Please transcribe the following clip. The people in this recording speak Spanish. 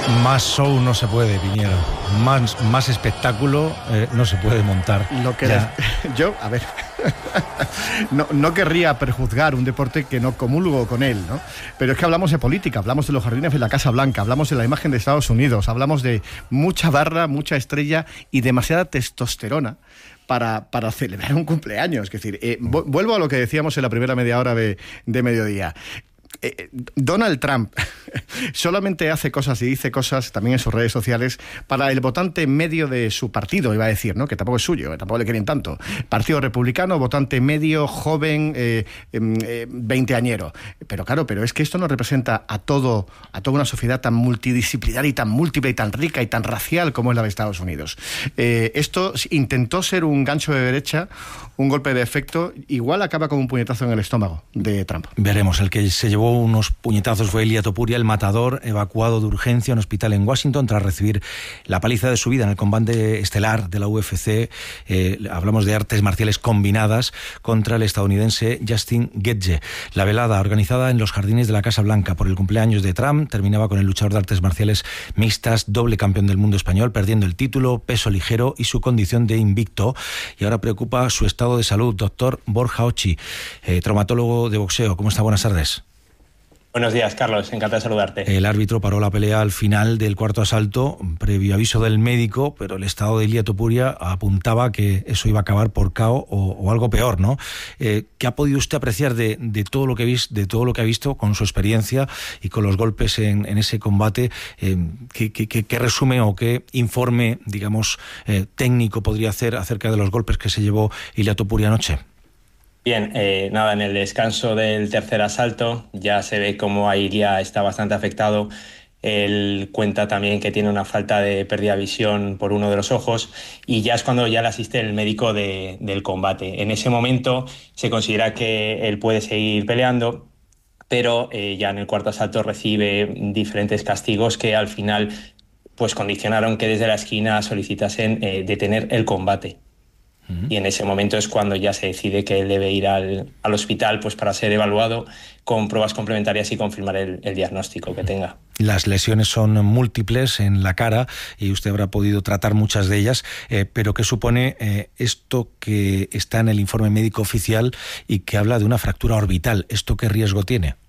Más show no se puede, Piñero. Más espectáculo no se puede montar. Lo que yo, a ver, no querría prejuzgar un deporte que no comulgo con él, ¿no? Pero es que hablamos de política, hablamos de los jardines de la Casa Blanca, hablamos de la imagen de Estados Unidos, hablamos de mucha barra, mucha estrella y demasiada testosterona para celebrar un cumpleaños. Es decir, vuelvo a lo que decíamos en la primera media hora de mediodía. Donald Trump solamente hace cosas y dice cosas también en sus redes sociales para el votante medio de su partido, iba a decir, ¿no? Que tampoco es suyo, tampoco le quieren tanto. Partido Republicano, votante medio, joven, veinteañero. Pero claro, es que esto no representa a toda una sociedad tan multidisciplinaria y tan múltiple y tan rica y tan racial como es la de Estados Unidos. Esto intentó ser un gancho de derecha, un golpe de efecto, igual acaba con un puñetazo en el estómago de Trump. Veremos. El que se llevó unos puñetazos fue Ilia Topuria, el matador, evacuado de urgencia a un hospital en Washington tras recibir la paliza de su vida en el combate estelar de la UFC. Hablamos de artes marciales combinadas contra el estadounidense Justin Gaethje. La velada organizada en los jardines de la Casa Blanca por el cumpleaños de Trump terminaba con el luchador de artes marciales mixtas, doble campeón del mundo español, perdiendo el título, peso ligero y su condición de invicto. Y ahora preocupa su estado de salud. Doctor Borja Ochi, traumatólogo de boxeo. ¿Cómo está? Buenas tardes. Buenos días, Carlos. Encantado de saludarte. El árbitro paró la pelea al final del cuarto asalto, previo aviso del médico, pero el estado de Ilia Topuria apuntaba que eso iba a acabar por KO o algo peor, ¿no? ¿Qué ha podido usted apreciar de todo lo que ha visto con su experiencia y con los golpes en ese combate? ¿Qué resumen o qué informe, digamos, técnico podría hacer acerca de los golpes que se llevó Ilia Topuria anoche? Bien, nada, en el descanso del tercer asalto ya se ve cómo Ilia está bastante afectado. Él cuenta también que tiene una falta de pérdida de visión por uno de los ojos y ya es cuando ya le asiste el médico del combate. En ese momento se considera que él puede seguir peleando, pero ya en el cuarto asalto recibe diferentes castigos que al final pues condicionaron que desde la esquina solicitasen detener el combate. Y en ese momento es cuando ya se decide que él debe ir al hospital pues para ser evaluado con pruebas complementarias y confirmar el diagnóstico que tenga. Las lesiones son múltiples en la cara y usted habrá podido tratar muchas de ellas, pero ¿qué supone esto que está en el informe médico oficial y que habla de una fractura orbital? ¿Esto qué riesgo tiene?